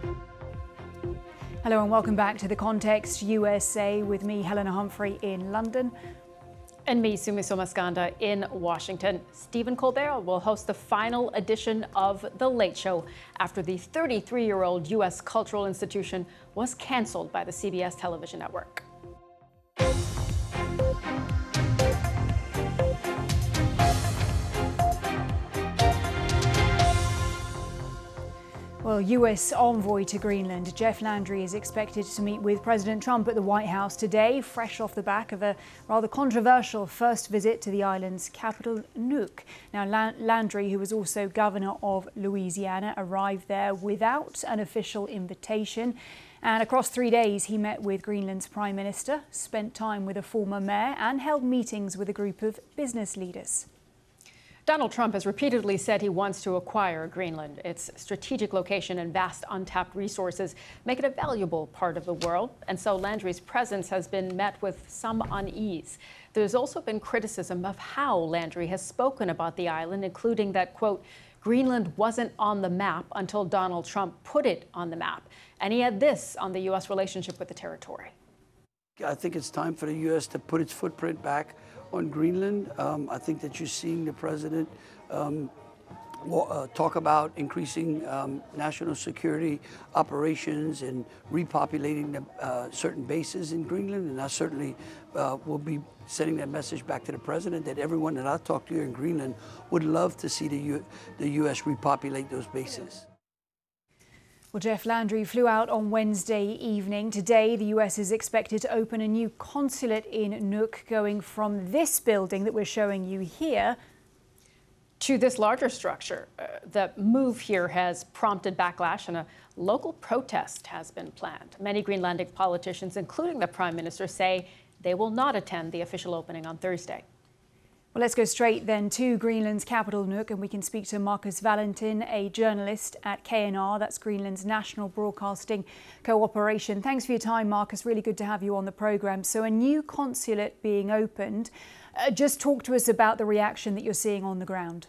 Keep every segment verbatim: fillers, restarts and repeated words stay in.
Hello and welcome back to The Context U S A with me, Helena Humphrey, in London. And me, Sumi Somaskanda, in Washington. Stephen Colbert will host the final edition of The Late Show after the thirty-three-year-old U S cultural institution was canceled by the C B S television network. Well, U S envoy to Greenland, Jeff Landry, is expected to meet with President Trump at the White House today, fresh off the back of a rather controversial first visit to the island's capital, Nuuk. Now, Landry, who was also governor of Louisiana, arrived there without an official invitation. And across three days, he met with Greenland's Prime Minister, spent time with a former mayor, and held meetings with a group of business leaders. Donald Trump has repeatedly said he wants to acquire Greenland. Its strategic location and vast untapped resources make it a valuable part of the world. And so Landry's presence has been met with some unease. There's also been criticism of how Landry has spoken about the island, including that, quote, Greenland wasn't on the map until Donald Trump put it on the map. And he had this on the U S relationship with the territory. I think it's time for the U S to put its footprint back on Greenland. Um, I think that you're seeing the president um, uh, talk about increasing um, national security operations and repopulating the, uh, certain bases in Greenland. And I certainly uh, will be sending that message back to the president that everyone that I talk to here in Greenland would love to see the, U the U S repopulate those bases. Well, Jeff Landry flew out on Wednesday evening. Today, the U S is expected to open a new consulate in Nuuk, going from this building that we're showing you here to this larger structure. Uh, the move here has prompted backlash, and a local protest has been planned. Many Greenlandic politicians, including the Prime Minister, say they will not attend the official opening on Thursday. Well, let's go straight then to Greenland's capital, Nuuk, and we can speak to Marcus Valentin, a journalist at K N R, that's Greenland's National Broadcasting Cooperation. Thanks for your time, Marcus. Really good to have you on the programme. So a new consulate being opened. Uh, just talk to us about the reaction that you're seeing on the ground.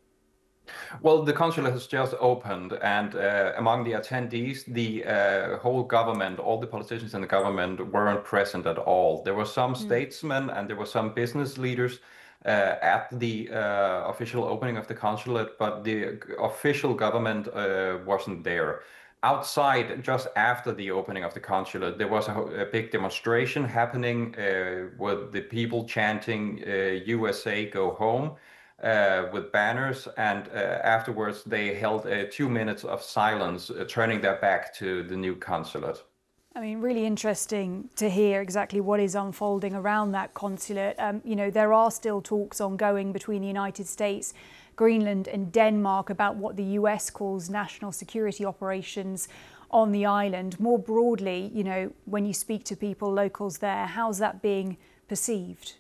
Well, the consulate has just opened, and uh, among the attendees, the uh, whole government, all the politicians in the government weren't present at all. There were some mm. statesmen and there were some business leaders Uh, at the uh, official opening of the consulate, but the official government uh, wasn't there. Outside, just after the opening of the consulate, there was a, a big demonstration happening uh, with the people chanting uh, U S A go home uh, with banners, and uh, afterwards they held uh, two minutes of silence, uh, turning their back to the new consulate. I mean, really interesting to hear exactly what is unfolding around that consulate. Um, you know, there are still talks ongoing between the United States, Greenland and Denmark about what the U S calls national security operations on the island. More broadly, you know, when you speak to people, locals there, how's that being perceived?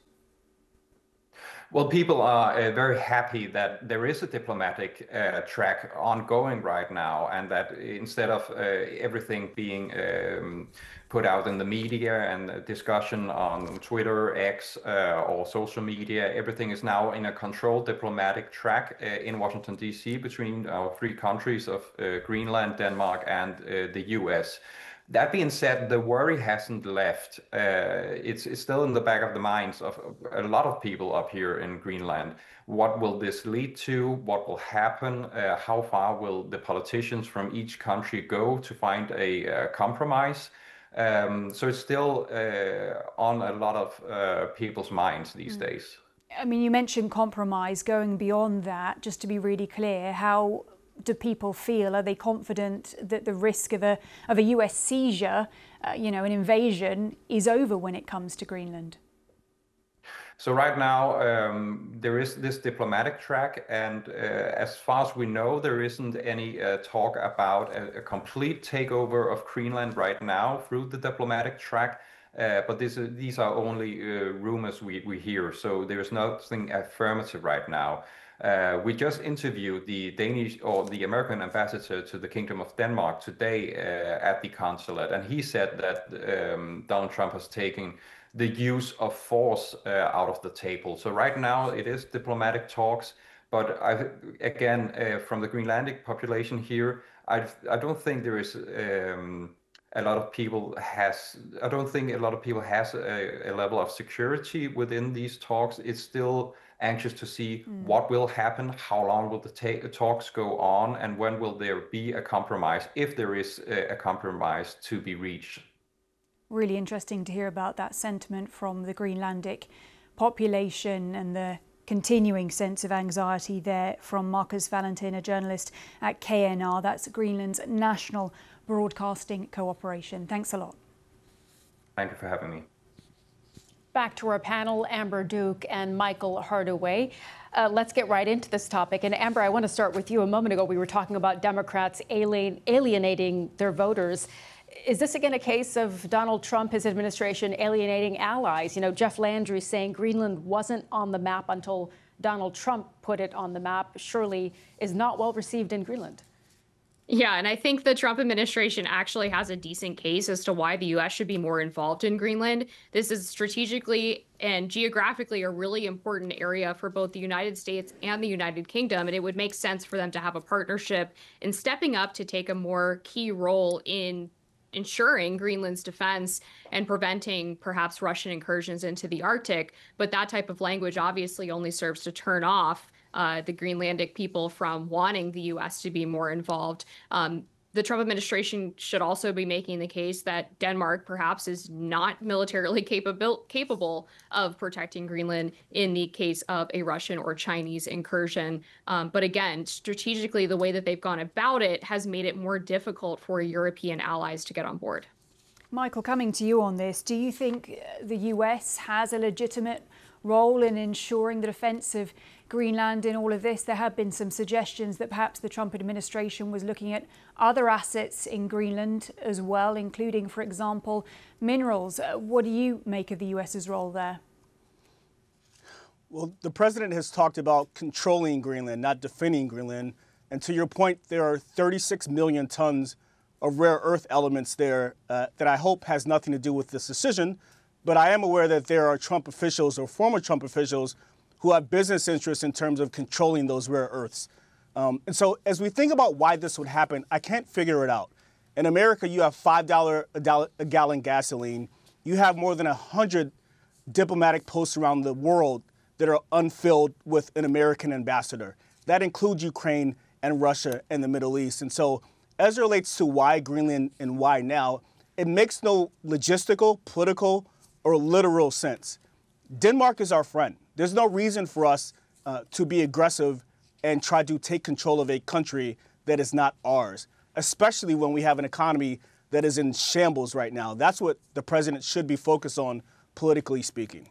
Well, people are uh, very happy that there is a diplomatic uh, track ongoing right now, and that instead of uh, everything being um, put out in the media and discussion on Twitter, X, uh, or social media, everything is now in a controlled diplomatic track uh, in Washington, D C between our three countries of uh, Greenland, Denmark, and uh, the U S. That being said, the worry hasn't left. Uh, it's, it's still in the back of the minds of a lot of people up here in Greenland. What will this lead to? What will happen? Uh, how far will the politicians from each country go to find a uh, compromise? Um, so it's still uh, on a lot of uh, people's minds these mm. days. I mean, you mentioned compromise. Going beyond that, just to be really clear, how do people feel? Are they confident that the risk of a of a U S seizure, uh, you know, an invasion, is over when it comes to Greenland? So right now um, there is this diplomatic track, and uh, as far as we know, there isn't any uh, talk about a, a complete takeover of Greenland right now through the diplomatic track. Uh, but this, uh, these are only uh, rumors we, we hear, so there's nothing affirmative right now. Uh, we just interviewed the Danish or the American ambassador to the Kingdom of Denmark today uh, at the consulate, and he said that um, Donald Trump has taken the use of force uh, out of the table. So right now it is diplomatic talks, but I, again, uh, from the Greenlandic population here, I I don't think there is um, a lot of people has. I don't think a lot of people has a, a level of security within these talks. It's still anxious to see mm. what will happen, how long will the ta- talks go on, and when will there be a compromise, if there is a, a compromise to be reached. Really interesting to hear about that sentiment from the Greenlandic population and the continuing sense of anxiety there from Marcus Valentin, a journalist at K N R. That's Greenland's National Broadcasting Cooperation. Thanks a lot. Thank you for having me. Back to our panel, Amber Duke and Michael Hardaway. Uh, let's get right into this topic. And Amber, I want to start with you. A moment ago, we were talking about Democrats alien, alienating their voters. Is this again a case of Donald Trump, his administration, alienating allies? You know, Jeff Landry saying Greenland wasn't on the map until Donald Trump put it on the map surely is not well received in Greenland. Yeah, and I think the Trump administration actually has a decent case as to why the U S should be more involved in Greenland. This is strategically and geographically a really important area for both the United States and the United Kingdom, and it would make sense for them to have a partnership in stepping up to take a more key role in ensuring Greenland's defense and preventing perhaps Russian incursions into the Arctic. But that type of language obviously only serves to turn off uh, the Greenlandic people from wanting the U S to be more involved. Um, the Trump administration should also be making the case that Denmark perhaps is not militarily capable capable of protecting Greenland in the case of a Russian or Chinese incursion. Um, but again, strategically, the way that they've gone about it has made it more difficult for European allies to get on board. Michael, coming to you on this, do you think the U S has a legitimate role in ensuring the defence of Greenland in all of this? There have been some suggestions that perhaps the Trump administration was looking at other assets in Greenland as well, including, for example, minerals. What do you make of the U S's role there? Well, the president has talked about controlling Greenland, not defending Greenland. And to your point, there are thirty-six million tons of rare earth elements there uh, that I hope has nothing to do with this decision. But I am aware that there are Trump officials or former Trump officials who have business interests in terms of controlling those rare earths. Um, and so as we think about why this would happen, I can't figure it out. In America, you have five dollars a, dollar, a gallon gasoline. You have more than one hundred diplomatic posts around the world that are unfilled with an American ambassador. That includes Ukraine and Russia and the Middle East. And so as it relates to why Greenland and why now, it makes no logistical, political, or literal sense. Denmark is our friend. There's no reason for us uh, to be aggressive and try to take control of a country that is not ours, especially when we have an economy that is in shambles right now. That's what the president should be focused on, politically speaking.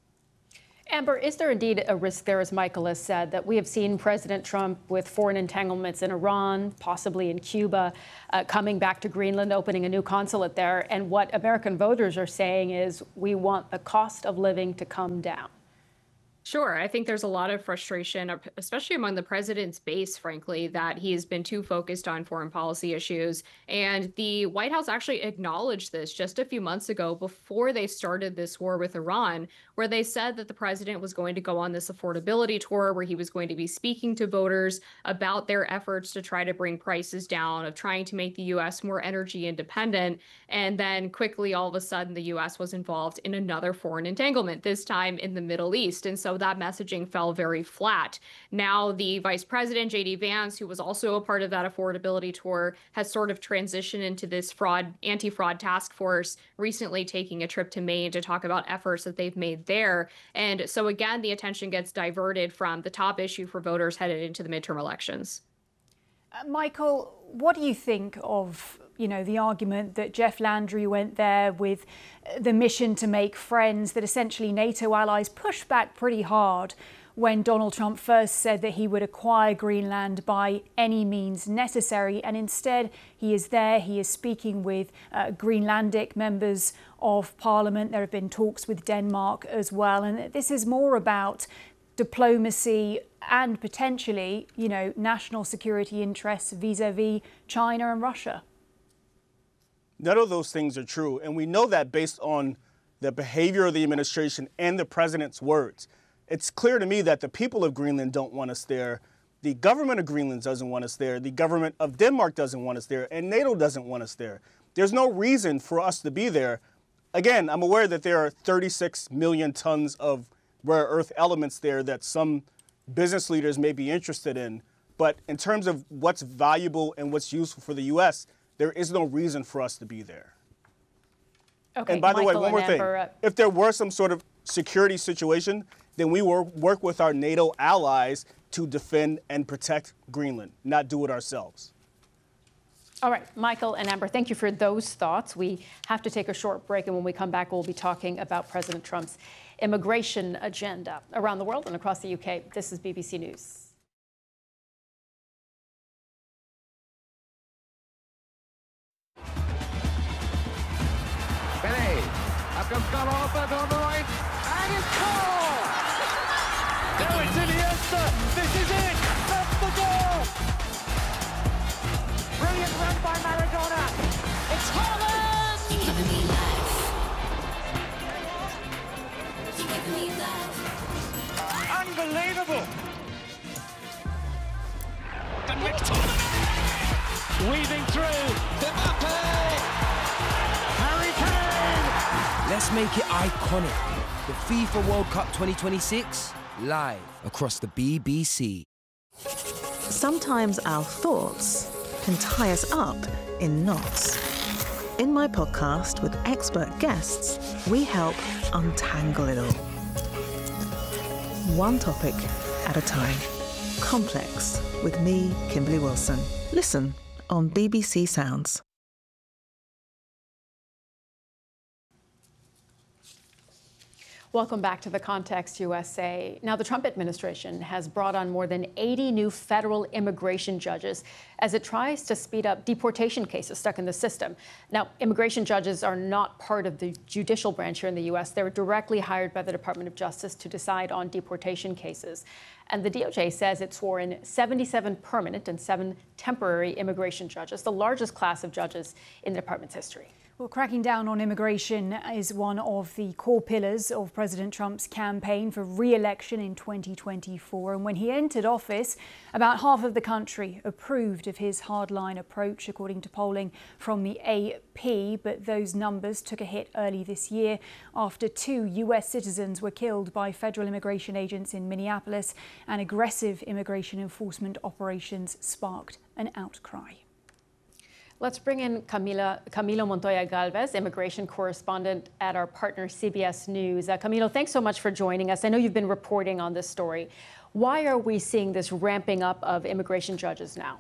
Amber, is there indeed a risk there, as Michael has said, that we have seen President Trump with foreign entanglements in Iran, possibly in Cuba, uh, coming back to Greenland, opening a new consulate there, and what American voters are saying is we want the cost of living to come down? Sure. I think there's a lot of frustration, especially among the president's base, frankly, that he has been too focused on foreign policy issues. And the White House actually acknowledged this just a few months ago before they started this war with Iran, where they said that the president was going to go on this affordability tour where he was going to be speaking to voters about their efforts to try to bring prices down, of trying to make the U S more energy independent. And then quickly, all of a sudden, the U S was involved in another foreign entanglement, this time in the Middle East. And so that messaging fell very flat. Now, the vice president, J D Vance, who was also a part of that affordability tour, has sort of transitioned into this fraud, anti-fraud task force, recently taking a trip to Maine to talk about efforts that they've made there. And so again, the attention gets diverted from the top issue for voters headed into the midterm elections. Uh, Michael, what do you think of, you know, the argument that Jeff Landry went there with the mission to make friends, that essentially NATO allies pushed back pretty hard when Donald Trump first said that he would acquire Greenland by any means necessary, and instead he is there, he is speaking with uh, Greenlandic members of parliament. There have been talks with Denmark as well, and this is more about diplomacy and potentially, you know, national security interests vis-a-vis China and Russia. None of those things are true, and we know that based on the behavior of the administration and the president's words. It's clear to me that the people of Greenland don't want us there. The government of Greenland doesn't want us there. The government of Denmark doesn't want us there. And NATO doesn't want us there. There's no reason for us to be there. Again, I'm aware that there are thirty-six million tons of rare earth elements there that some business leaders may be interested in. But in terms of what's valuable and what's useful for the U S, there is no reason for us to be there. Okay, and by Michael the way, one more thing. Amber, uh, if there were some sort of security situation, then we will work with our NATO allies to defend and protect Greenland, not do it ourselves. All right, Michael and Amber, thank you for those thoughts. We have to take a short break, and when we come back, we'll be talking about President Trump's immigration agenda around the world and across the U K. This is B B C News. Benny, up comes Scott Oliver on the right, and it's Cole! Now it's Iniesta, this is it, that's the goal! Brilliant run by Maradona, it's Haaland! You're giving me life. You're giving me life. Unbelievable! And McTominay! Weaving through, Mbappe! Let's make it iconic. The FIFA World Cup twenty twenty-six, live across the B B C. Sometimes our thoughts can tie us up in knots. In my podcast with expert guests, we help untangle it all. One topic at a time. Complex with me, Kimberly Wilson. Listen on B B C Sounds. Welcome back to The Context U S A. Now, the Trump administration has brought on more than eighty new federal immigration judges as it tries to speed up deportation cases stuck in the system. Now, immigration judges are not part of the judicial branch here in the U S. They're directly hired by the Department of Justice to decide on deportation cases. And the D O J says it swore in seventy-seven permanent and seven temporary immigration judges, the largest class of judges in the department's history. Well, cracking down on immigration is one of the core pillars of President Trump's campaign for re-election in twenty twenty-four. And when he entered office, about half of the country approved of his hardline approach, according to polling from the A P. But those numbers took a hit early this year after two U S citizens were killed by federal immigration agents in Minneapolis, and aggressive immigration enforcement operations sparked an outcry. Let's bring in Camila, Camilo Montoya Galvez, immigration correspondent at our partner C B S News. Uh, Camilo, thanks so much for joining us. I know you've been reporting on this story. Why are we seeing this ramping up of immigration judges now?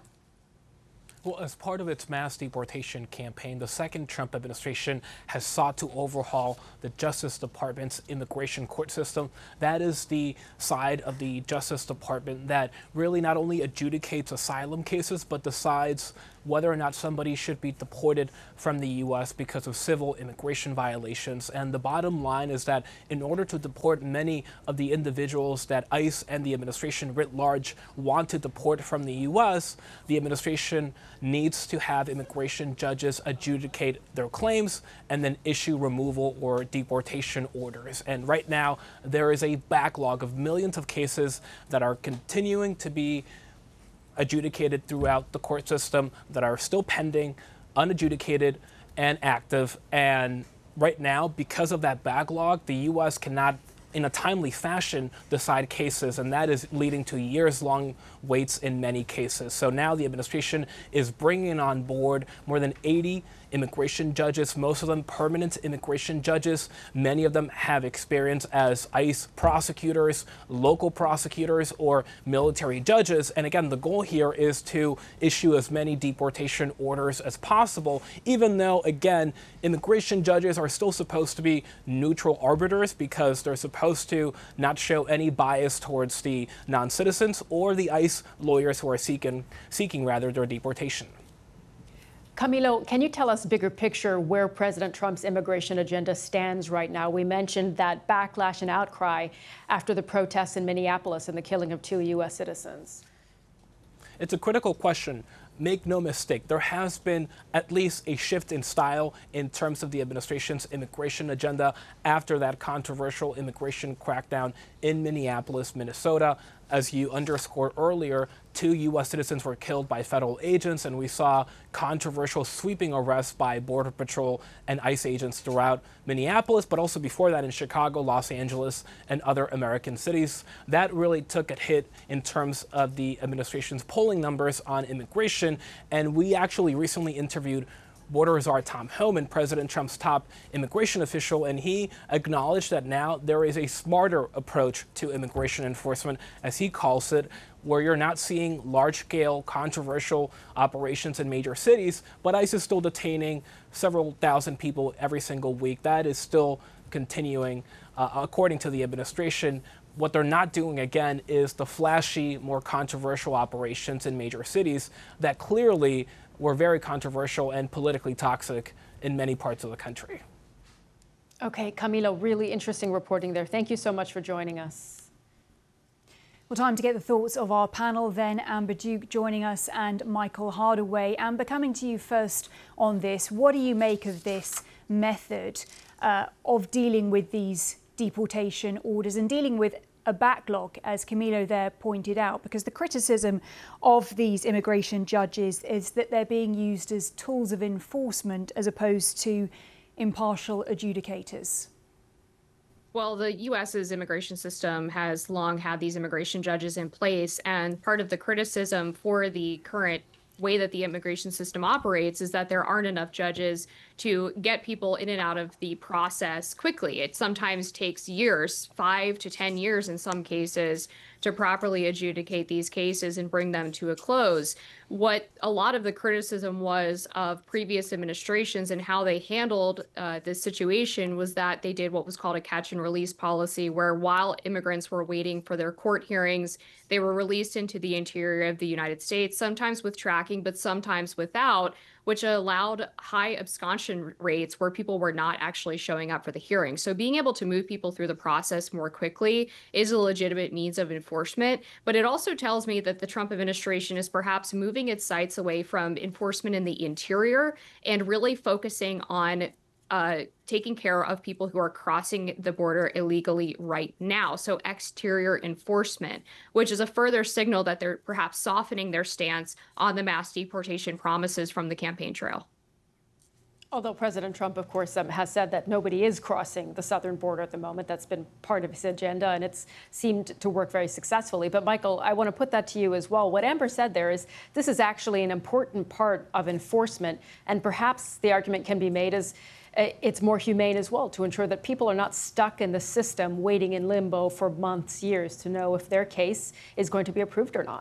Well, as part of its mass deportation campaign, the second Trump administration has sought to overhaul the Justice Department's immigration court system. That is the side of the Justice Department that really not only adjudicates asylum cases, but decides whether or not somebody should be deported from the U S because of civil immigration violations. And the bottom line is that in order to deport many of the individuals that ICE and the administration writ large want to deport from the U S, the administration needs to have immigration judges adjudicate their claims and then issue removal or deportation orders. And right now, there is a backlog of millions of cases that are continuing to be adjudicated throughout the court system that are still pending, unadjudicated, and active. And right now, because of that backlog, the U S cannot, in a timely fashion, decide cases, and that is leading to years-long waits in many cases. So now the administration is bringing on board more than eighty immigration judges, most of them permanent immigration judges. Many of them have experience as ICE prosecutors, local prosecutors, or military judges. And again, the goal here is to issue as many deportation orders as possible, even though, again, immigration judges are still supposed to be neutral arbiters because they're supposed to not show any bias towards the non-citizens or the ICE lawyers who are seeking, seeking rather their deportation. Camilo, can you tell us bigger picture where President Trump's immigration agenda stands right now? We mentioned that backlash and outcry after the protests in Minneapolis and the killing of two U S citizens. It's a critical question. Make no mistake, there has been at least a shift in style in terms of the administration's immigration agenda after that controversial immigration crackdown in Minneapolis, Minnesota. as you underscored earlier, two U S citizens were killed by federal agents, and we saw controversial sweeping arrests by Border Patrol and ICE agents throughout Minneapolis, but also before that in Chicago, Los Angeles, and other American cities. That really took a hit in terms of the administration's polling numbers on immigration, and we actually recently interviewed Border Czar Tom Homan, President Trump's top immigration official, and he acknowledged that now there is a smarter approach to immigration enforcement, as he calls it, where you're not seeing large-scale controversial operations in major cities, but ICE is still detaining several thousand people every single week. That is still continuing, uh, according to the administration. What they're not doing, again, is the flashy, more controversial operations in major cities that clearly were very controversial and politically toxic in many parts of the country. Okay, Camilo, really interesting reporting there. Thank you so much for joining us. Well, time to get the thoughts of our panel then. Amber Duke joining us and Michael Hardaway. Amber, coming to you first on this. What do you make of this method uh, of dealing with these deportation orders and dealing with a backlog, as Camilo there pointed out? Because the criticism of these immigration judges is that they're being used as tools of enforcement as opposed to impartial adjudicators. Well, the U S's immigration system has long had these immigration judges in place, and part of the criticism for the current way that the immigration system operates is that there aren't enough judges to get people in and out of the process quickly. It sometimes takes years, five to ten years in some cases, to properly adjudicate these cases and bring them to a close. What a lot of the criticism was of previous administrations and how they handled uh, this situation was that they did what was called a catch and release policy, where while immigrants were waiting for their court hearings, they were released into the interior of the United States, sometimes with tracking, but sometimes without, which allowed high absconsion rates where people were not actually showing up for the hearing. So being able to move people through the process more quickly is a legitimate means of enforcement. But it also tells me that the Trump administration is perhaps moving its sights away from enforcement in the interior and really focusing on Uh, taking care of people who are crossing the border illegally right now. So exterior enforcement, which is a further signal that they're perhaps softening their stance on the mass deportation promises from the campaign trail. Although President Trump, of course, um, has said that nobody is crossing the southern border at the moment. That's been part of his agenda, and it's seemed to work very successfully. But, Michael, I want to put that to you as well. What Amber said there is this is actually an important part of enforcement, and perhaps the argument can be made as it's more humane as well to ensure that people are not stuck in the system waiting in limbo for months, years to know if their case is going to be approved or not.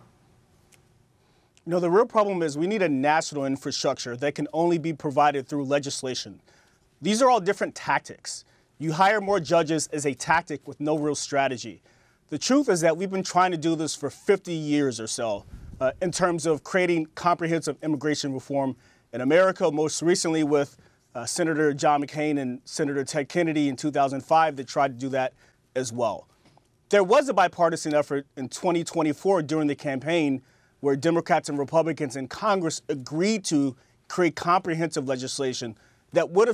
You know, the real problem is we need a national infrastructure that can only be provided through legislation. These are all different tactics. You hire more judges as a tactic with no real strategy. The truth is that we've been trying to do this for fifty years or so uh, in terms of creating comprehensive immigration reform in America, most recently with Uh, Senator John McCain and Senator Ted Kennedy in two thousand five that tried to do that as well. There was a bipartisan effort in twenty twenty-four during the campaign where Democrats and Republicans in Congress agreed to create comprehensive legislation that would have